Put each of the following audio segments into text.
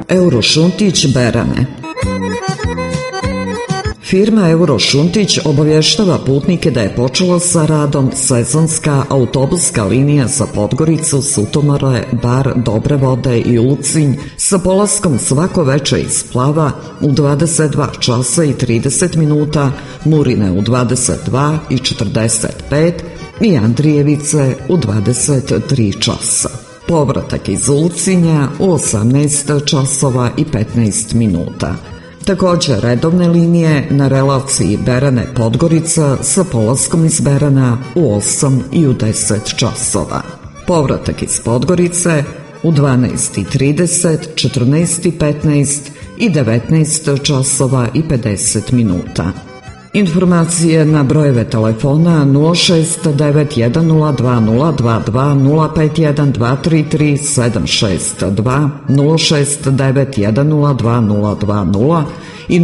Eurošuntić Berane. Firma Eurošuntić obavještava putnike da je počela sa radom sezonska autobuska linija za Podgoricu, Sutomore, Bar, Dobre Vode i Ulcinj sa polaskom svako veče iz Plava u 22 časa i 30 minuta, Murine u 22 i 45 i Andrijevice u 23 časa. Povratak iz Ulcinja u 18 časova i 15 minuta. Također redovne linije na relaciji Berane-Podgorica sa polaskom iz Berana u 8 i u 10 časova. Povratak iz Podgorice u 12:30, 14:15 i 19 časova i 50 minuta. Informacije na brojeve telefona 069102022, 069102020 i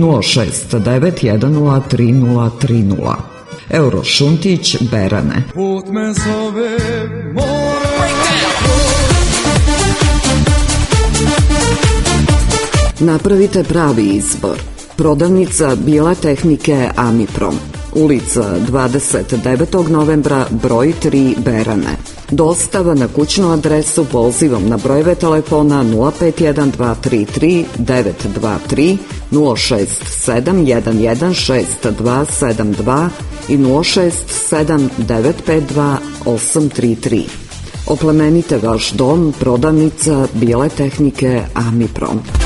069103030. Eurošuntić Berane. Put me zove mora. Napravite pravi izbor. Prodavnica bijele tehnike Amiprom. Ulica 29. novembra, broj 3, Berane. Dostava na kućnu adresu pozivom na brojeve telefona 051233 923, 067116272 i 067952833. Oplemenite vaš dom, prodavnica bijele tehnike Amiprom.